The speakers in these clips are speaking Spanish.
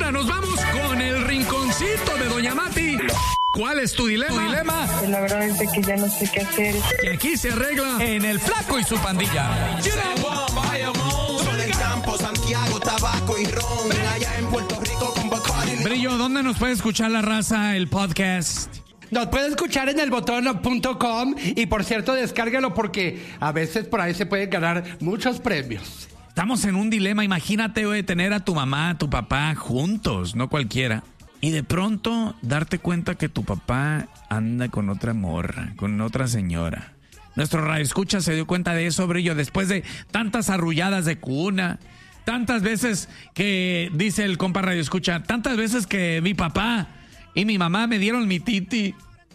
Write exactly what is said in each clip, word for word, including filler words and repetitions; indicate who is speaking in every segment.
Speaker 1: Ahora nos vamos con el rinconcito de Doña Mati. ¿Cuál es tu dilema? ¿Tu dilema?
Speaker 2: La verdad es que ya no sé qué hacer.
Speaker 1: Que aquí se arregla en El Flaco y su pandilla.
Speaker 3: Santiago, tabaco y ron. Allá en Puerto Rico con Bacardi.
Speaker 1: Brillo, ¿dónde nos puede escuchar la raza el podcast?
Speaker 4: Nos puede escuchar en el botón punto com y por cierto, descárguelo porque a veces por ahí se pueden ganar muchos premios.
Speaker 1: Estamos en un dilema, imagínate, güey, tener a tu mamá, a tu papá juntos, no cualquiera. Y de pronto darte cuenta que tu papá anda con otra morra, con otra señora. Nuestro radioescucha se dio cuenta de eso, Brillo, después de tantas arrulladas de cuna, tantas veces que, dice el compa radioescucha, tantas veces que mi papá y mi mamá me dieron mi titi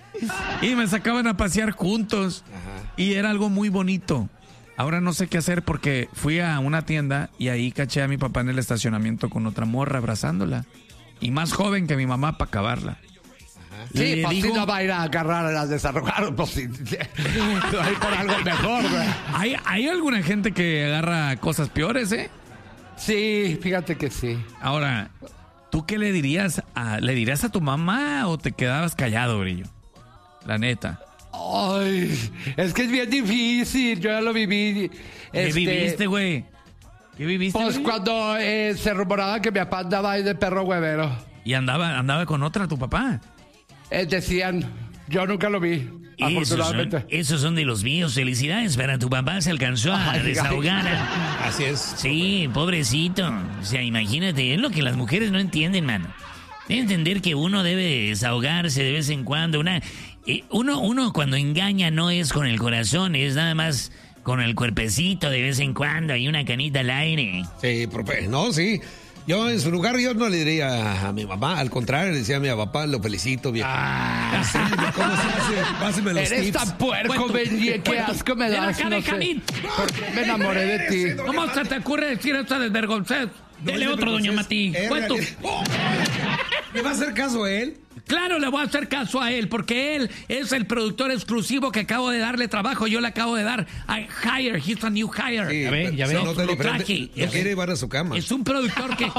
Speaker 1: y me sacaban a pasear juntos. Ajá. Y era algo muy bonito. Ahora no sé qué hacer porque fui a una tienda y ahí caché a mi papá en el estacionamiento con otra morra abrazándola. Y más joven que mi mamá para acabarla.
Speaker 4: Sí, pues digo, si no va a ir a agarrar a las desarrolladas, pues sí, va a ir por algo mejor, güey.
Speaker 1: ¿Hay, ¿Hay alguna gente que agarra cosas peores, eh?
Speaker 4: Sí, fíjate que sí.
Speaker 1: Ahora, ¿tú qué le dirías a, le dirías a tu mamá o te quedabas callado, Brillo? La neta.
Speaker 4: Ay, es que es bien difícil, yo ya lo viví.
Speaker 1: ¿Qué
Speaker 4: este,
Speaker 1: viviste, güey? ¿Qué viviste?
Speaker 4: Pues
Speaker 1: güey?
Speaker 4: cuando eh, se rumoraba que mi papá andaba ahí de perro huevero.
Speaker 1: ¿Y andaba, andaba con otra tu papá?
Speaker 4: Eh, decían, yo nunca lo vi,
Speaker 5: esos
Speaker 4: afortunadamente.
Speaker 5: son, esos son de los míos. Felicidades para tu papá, se alcanzó a
Speaker 4: Ay,
Speaker 5: desahogar.
Speaker 4: ay.
Speaker 6: Así es.
Speaker 5: Sí, pobrecito. O sea, imagínate, es lo que las mujeres no entienden, mano. Debe entender que uno debe desahogarse de vez en cuando. Una, eh, uno, uno cuando engaña no es con el corazón, es nada más con el cuerpecito de vez en cuando. Hay una canita al aire.
Speaker 6: Sí, profe, no, sí. Yo en su lugar yo no le diría a mi mamá, al contrario, le decía a mi papá, lo felicito, viejo.
Speaker 4: Ah,
Speaker 6: sí, ¿cómo se hace? Páseme los
Speaker 4: eres
Speaker 6: tips.
Speaker 4: tan puerco, Benji, qué asco me das, no sé. ¿Por qué me enamoré de ti?
Speaker 1: ¿Cómo se te ocurre decir esta desvergonzada? Dele otro, doña Mati. Cuento.
Speaker 6: ¿Le va a hacer caso a él?
Speaker 1: Claro, le voy a hacer caso a él, porque él es el productor exclusivo que acabo de darle trabajo. Yo le acabo de dar a hire, he's a new hire.
Speaker 6: Sí,
Speaker 1: ya ve, ya ve.
Speaker 6: se nota
Speaker 1: Lo
Speaker 6: diferente.
Speaker 1: traje.
Speaker 6: Lo
Speaker 1: Es-
Speaker 6: quiere llevar a su cama.
Speaker 1: Es un productor que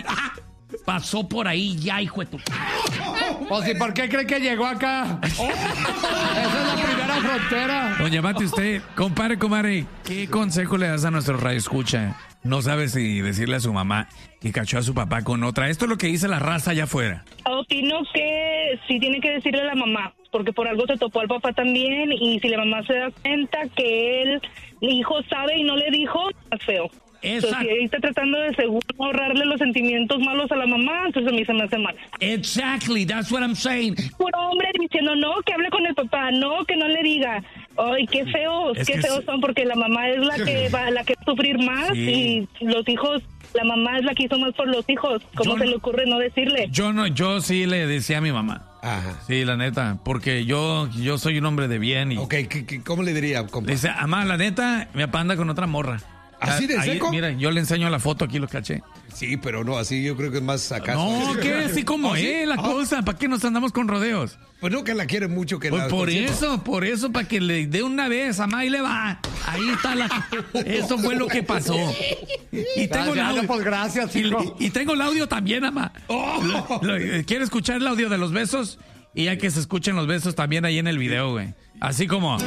Speaker 1: pasó por ahí ya, hijo de tu...
Speaker 4: O si, ¿por qué cree que llegó acá? Esa es la primera frontera.
Speaker 1: Doña Mati, usted, compadre, comadre, ¿qué consejo le das a nuestro radioescucha? No sabe si decirle a su mamá que cachó a su papá con otra. Esto es lo que dice la raza allá afuera.
Speaker 2: Opino que sí tiene que decirle a la mamá, porque por algo se topó al papá también, y si la mamá se da cuenta que él, el hijo sabe y no le dijo, es feo. Entonces, si ella está tratando de seguro ahorrarle los sentimientos malos a la mamá, entonces a mí se me hace mal.
Speaker 1: Exactly, that's what I'm saying.
Speaker 2: Puro hombre diciendo, no, que hable con el papá, no, que no le diga. Ay, qué feos,
Speaker 1: Es
Speaker 2: qué
Speaker 1: que
Speaker 2: feos
Speaker 1: sí.
Speaker 2: son, porque la mamá es la que va, la que va a sufrir más,
Speaker 1: Sí.
Speaker 2: y los hijos, la mamá es la que hizo más por los hijos. ¿Cómo
Speaker 1: Yo
Speaker 2: se
Speaker 1: no-
Speaker 2: le ocurre no decirle?
Speaker 1: Yo no, yo sí le decía a mi mamá.
Speaker 6: Ajá.
Speaker 1: Sí, la neta, porque yo, yo soy un hombre de bien y
Speaker 6: Ok, ¿qué- qué- ¿cómo le diría, compa?
Speaker 1: le dice, mamá, la neta, mi papá anda con otra morra.
Speaker 6: ¿Así de
Speaker 1: Ahí,
Speaker 6: seco?
Speaker 1: Mira, yo le enseño la foto, aquí lo caché.
Speaker 6: Sí, pero no, así yo creo que es más acaso.
Speaker 1: No, que así como
Speaker 6: ¿Ah, sí?
Speaker 1: es la
Speaker 6: Ah.
Speaker 1: cosa, ¿para qué nos andamos con rodeos?
Speaker 6: Pues no, que la quiere mucho. Que
Speaker 1: Pues
Speaker 6: la
Speaker 1: por
Speaker 6: consienta.
Speaker 1: eso, por eso, para que le dé una vez, mamá, ahí le va. Ahí está la... Eso fue lo que pasó. Y tengo el
Speaker 4: Gracias,
Speaker 1: audio.
Speaker 4: pues gracias,
Speaker 1: Y,
Speaker 4: hijo.
Speaker 1: y tengo el audio también, mamá.
Speaker 6: Oh.
Speaker 1: Lo- lo- ¿Quiere escuchar el audio de los besos? Y ya que se escuchen los besos también ahí en el video, güey. Así como...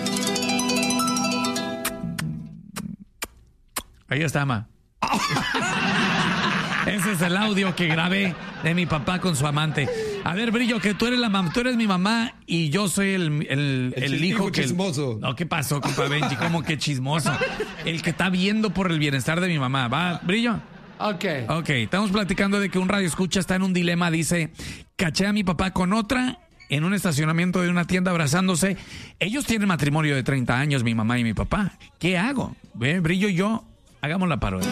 Speaker 1: Ahí está, ma. Ese es el audio que grabé de mi papá con su amante. A ver, Brillo, que tú eres la mam- tú eres mi mamá y yo soy el, el,
Speaker 6: El
Speaker 1: el
Speaker 6: chis-
Speaker 1: hijo
Speaker 6: hijo
Speaker 1: que...
Speaker 6: chismoso.
Speaker 1: No, ¿qué pasó, compa Benji? ¿Cómo que chismoso? El que está viendo por el bienestar de mi mamá. ¿Va, Brillo?
Speaker 4: Ok.
Speaker 1: Ok, estamos platicando de que un radio escucha está en un dilema. Dice, caché a mi papá con otra en un estacionamiento de una tienda abrazándose. Ellos tienen matrimonio de treinta años, mi mamá y mi papá. ¿Qué hago? Ve, Brillo y yo, hagamos la parodia.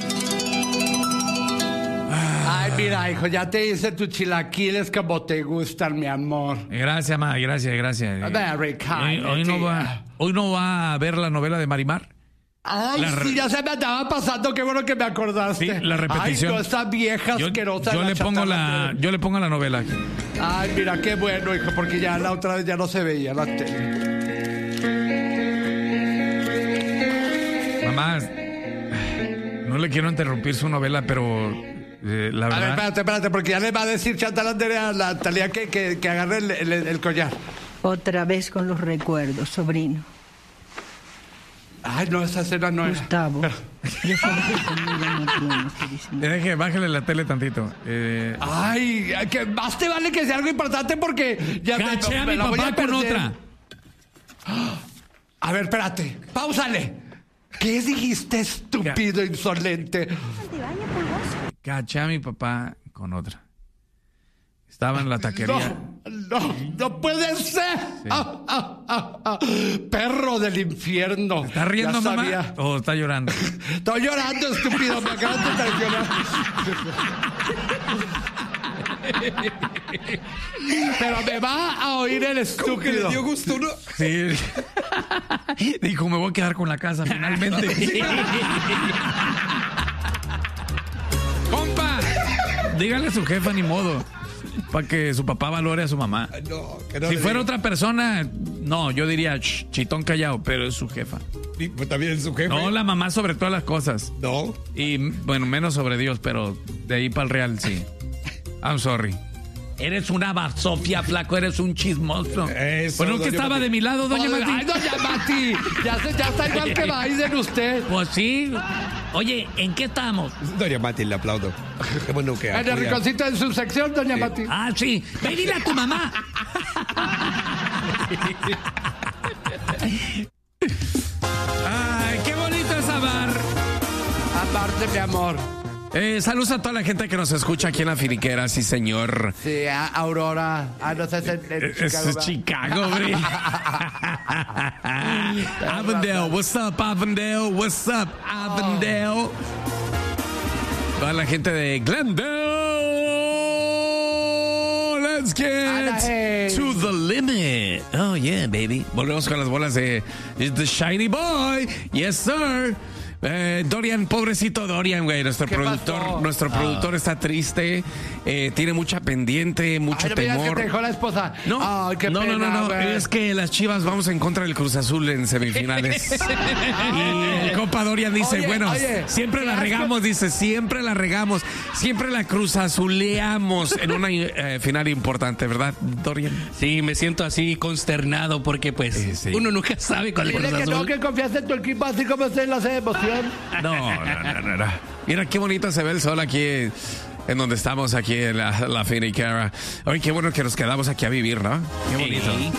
Speaker 4: Ay, mira, hijo, ya te hice tus chilaquiles como te gustan, mi amor.
Speaker 1: Gracias, ma, gracias, gracias.
Speaker 4: Very
Speaker 1: Hoy,
Speaker 4: kind.
Speaker 1: hoy no
Speaker 4: tía.
Speaker 1: va, hoy no va a ver la novela de Marimar.
Speaker 4: Ay,
Speaker 1: La re-
Speaker 4: sí, ya se me andaba pasando, qué bueno que me acordaste.
Speaker 1: Sí, la repetición.
Speaker 4: Ay, no, esa vieja
Speaker 1: Yo,
Speaker 4: asquerosa.
Speaker 1: yo
Speaker 4: la
Speaker 1: le pongo
Speaker 4: chatarra
Speaker 1: la,
Speaker 4: que-
Speaker 1: yo le pongo la novela.
Speaker 4: Ay, mira, qué bueno, hijo, porque ya la otra vez ya no se veía la tele.
Speaker 1: Mamá, no le quiero interrumpir su novela, pero Eh, la verdad.
Speaker 4: A ver, espérate, espérate, porque ya le va a decir Chantal Andrea a la Talía que, que, que agarre el, el, el collar.
Speaker 7: Otra vez con los recuerdos, sobrino.
Speaker 4: Ay, no, esa escena no es.
Speaker 7: Gustavo.
Speaker 4: Pero...
Speaker 7: Yo sabía que conmigo no tienes felicidad.
Speaker 1: Deje, bájale la tele tantito. Eh...
Speaker 4: Ay, que más te vale que sea algo importante porque ya
Speaker 1: Caché
Speaker 4: me,
Speaker 1: a
Speaker 4: me
Speaker 1: mi
Speaker 4: la voy
Speaker 1: papá
Speaker 4: a
Speaker 1: con
Speaker 4: perder.
Speaker 1: otra.
Speaker 4: A ver, espérate. Páusale. ¿Qué dijiste, estúpido, insolente?
Speaker 1: Caché a mi papá con otra. Estaba en la taquería.
Speaker 4: No, no, no puede ser.
Speaker 1: Sí.
Speaker 4: Ah, ah, ah, ah. Perro del infierno.
Speaker 1: ¿Está riendo,
Speaker 4: Ya
Speaker 1: mamá?
Speaker 4: sabía.
Speaker 1: ¿O está llorando?
Speaker 4: Estoy llorando, estúpido. Me acabas de traicionar. Pero me va a oír el estúpido.
Speaker 6: Que le dio gusto, ¿no?
Speaker 1: Sí. Dijo, me voy a quedar con la casa finalmente. ¡Compa! Dígale a su jefa, ni modo. Para que su papá valore a su mamá.
Speaker 6: No, que no
Speaker 1: Si
Speaker 6: le
Speaker 1: fuera
Speaker 6: diga.
Speaker 1: otra persona, no, yo diría "Shh, chitón callado", pero es su jefa.
Speaker 6: Y, pues, también es su jefe.
Speaker 1: No, la mamá sobre todas las cosas.
Speaker 6: No.
Speaker 1: Y bueno, menos sobre Dios, pero de ahí para el real, sí. I'm sorry. Eres una basofia, flaco, eres un chismoso.
Speaker 6: Eso,
Speaker 1: Bueno, que
Speaker 6: doña
Speaker 1: estaba
Speaker 6: Mati.
Speaker 1: de mi lado, doña
Speaker 4: Ay,
Speaker 1: Mati.
Speaker 4: doña Mati. Ya, se- ya está igual que Biden usted.
Speaker 1: Pues sí.
Speaker 5: Oye, ¿en qué estamos?
Speaker 6: Doña Mati, le aplaudo. Qué bueno que
Speaker 4: En el
Speaker 6: apoya.
Speaker 4: rinconcito en su sección, doña Mati.
Speaker 5: Ah, sí. Ve, dile a tu mamá.
Speaker 1: Ay, qué bonito es amar.
Speaker 4: Aparte, mi amor.
Speaker 1: Eh, saludos a toda la gente que nos escucha aquí en la Finiquera, sí, señor.
Speaker 4: Sí, a Aurora. Ah, no sé, es en, en
Speaker 1: Es
Speaker 4: Chicago. ¿verdad?
Speaker 1: Chicago, bro. Avondale, what's up, Avondale? What's up, Avondale? Toda la gente de Glendale. Let's get
Speaker 4: Anaheim.
Speaker 1: to the limit. Oh, yeah, baby. Volvemos con las bolas de The Shiny Boy. Yes, sir. Eh, Dorian, pobrecito Dorian, güey, nuestro
Speaker 4: ¿Qué
Speaker 1: productor,
Speaker 4: pasó?
Speaker 1: nuestro productor está triste, eh, tiene mucha pendiente, mucho
Speaker 4: Ay, no me digas que
Speaker 1: temor.
Speaker 4: te dejó la esposa.
Speaker 1: No,
Speaker 4: Ay, qué
Speaker 1: no, no,
Speaker 4: pena,
Speaker 1: no, no,
Speaker 4: güey.
Speaker 1: es que las Chivas vamos en contra del Cruz Azul en semifinales. Y el compa Dorian dice,
Speaker 4: Oye,
Speaker 1: bueno,
Speaker 4: oye,
Speaker 1: siempre
Speaker 4: qué
Speaker 1: la
Speaker 4: asco.
Speaker 1: regamos, dice, siempre la regamos, siempre la Cruz Azuleamos en una eh, final importante, ¿verdad, Dorian?
Speaker 8: Sí, me siento así consternado porque pues
Speaker 1: Eh, sí.
Speaker 8: uno nunca sabe cuál es
Speaker 4: Dile
Speaker 8: Cruz
Speaker 4: que no,
Speaker 8: Azul.
Speaker 4: que confías en tu equipo así como se la hace emoción.
Speaker 1: No, no, no, no, no. Mira qué bonito se ve el sol aquí en donde estamos, aquí en la, la Finiquera. Oye, qué bueno que nos quedamos aquí a vivir, ¿no? Qué bonito.
Speaker 8: Sí.